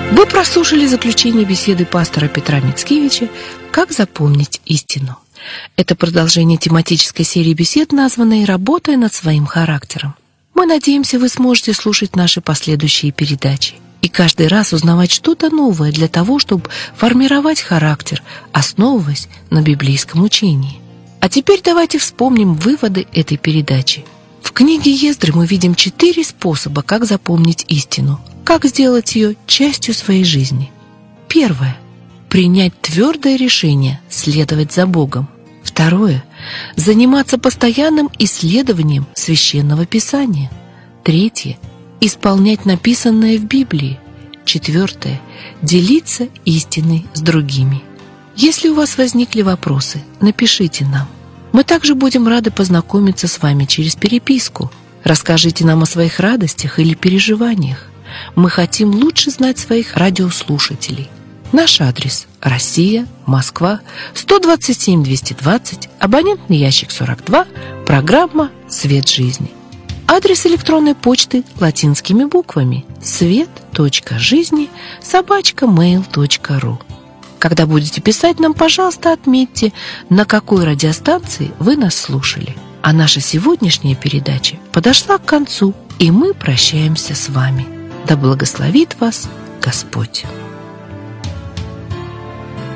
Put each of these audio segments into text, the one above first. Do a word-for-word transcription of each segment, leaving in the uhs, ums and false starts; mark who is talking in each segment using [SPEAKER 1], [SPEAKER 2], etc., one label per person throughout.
[SPEAKER 1] Вы прослушали заключение беседы пастора Петра Мицкевича «Как запомнить истину». Это продолжение тематической серии бесед, названной «Работая над своим характером». Мы надеемся, вы сможете слушать наши последующие передачи и каждый раз узнавать что-то новое для того, чтобы формировать характер, основываясь на библейском учении. А теперь давайте вспомним выводы этой передачи. В книге Ездры мы видим четыре способа, как запомнить истину, как сделать ее частью своей жизни. Первое. Принять твердое решение следовать за Богом. Второе. Заниматься постоянным исследованием Священного Писания. Третье. Исполнять написанное в Библии. Четвертое. Делиться истиной с другими. Если у вас возникли вопросы, напишите нам. Мы также будем рады познакомиться с вами через переписку. Расскажите нам о своих радостях или переживаниях. Мы хотим лучше знать своих радиослушателей. Наш адрес – Россия, Москва, сто двадцать семь двести двадцать, абонентный ящик сорок два, программа «Свет жизни». Адрес электронной почты латинскими буквами свет точка жизни собака мейл точка ру. Когда будете писать нам, пожалуйста, отметьте, на какой радиостанции вы нас слушали. А наша сегодняшняя передача подошла к концу, и мы прощаемся с вами. Да благословит вас Господь.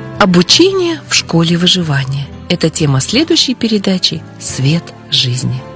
[SPEAKER 1] Обучение в школе выживания – это тема следующей передачи «Свет жизни».